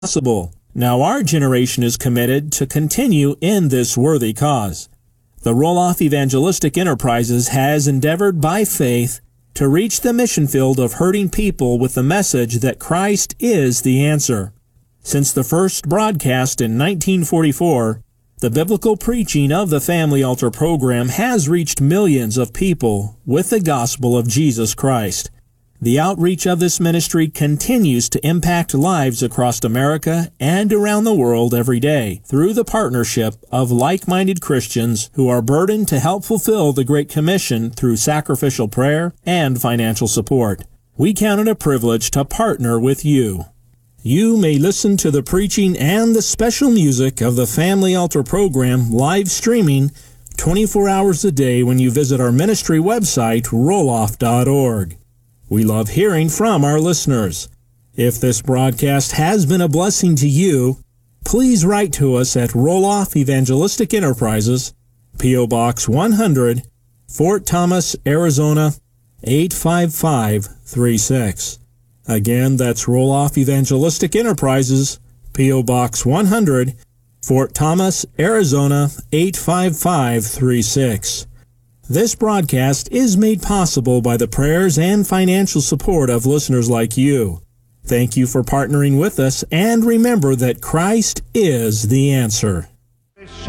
possible. Now our generation is committed to continue in this worthy cause. The Roloff Evangelistic Enterprises has endeavored by faith to reach the mission field of hurting people with the message that Christ is the answer. Since the first broadcast in 1944, the biblical preaching of the Family Altar program has reached millions of people with the gospel of Jesus Christ. The outreach of this ministry continues to impact lives across America and around the world every day through the partnership of like-minded Christians who are burdened to help fulfill the Great Commission through sacrificial prayer and financial support. We count it a privilege to partner with you. You may listen to the preaching and the special music of the Family Altar program live streaming 24 hours a day when you visit our ministry website, roloff.org. We love hearing from our listeners. If this broadcast has been a blessing to you, please write to us at Roloff Evangelistic Enterprises, P.O. Box 100, Fort Thomas, Arizona, 85536. Again, that's Roloff Evangelistic Enterprises, P.O. Box 100, Fort Thomas, Arizona, 85536. This broadcast is made possible by the prayers and financial support of listeners like you. Thank you for partnering with us, and remember that Christ is the answer.